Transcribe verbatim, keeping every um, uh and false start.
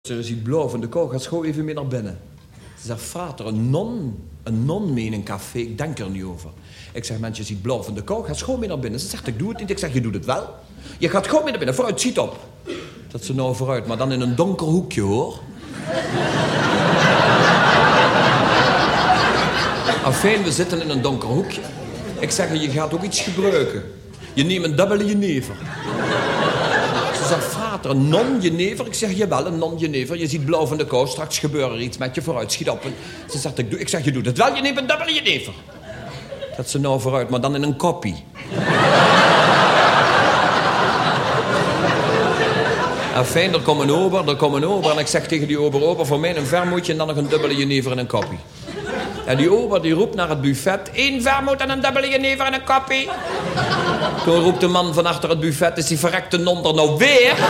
Ze ziet blauw van de kou, gaat gewoon even mee naar binnen. Ze zegt, vader, een non, een non mee in een café, ik denk er niet over. Ik zeg, mens, je ziet blauw van de kou, ga gewoon mee naar binnen. Ze zegt, ik doe het niet. Ik zeg, je doet het wel. Je gaat gewoon mee naar binnen, vooruit, schiet op. Dat ze nou vooruit, maar dan in een donker hoekje, hoor. Afijn, we zitten in een donker hoekje. Ik zeg, je gaat ook iets gebruiken. Je neemt een dubbele jenever. Ze zegt, vader, een non-jenever? Ik zeg, jawel, een non-jenever. Je ziet blauw van de kou, straks gebeurt er iets met je, vooruit, schiet op. Ze zegt, ik, doe, ik zeg, je doet het wel, je neemt een dubbele jenever. Dat ze nou vooruit, maar dan in een koppie. Afijn, er komt een ober, er komt een ober. En ik zeg tegen die ober, ober, voor mij een vermoedje en dan nog een dubbele jenever en een koppie. En die ober die roept naar het buffet, één vermoed en een dubbele jenever en een koppie. Toen roept de man van achter het buffet, is die verrekte non er nou weer?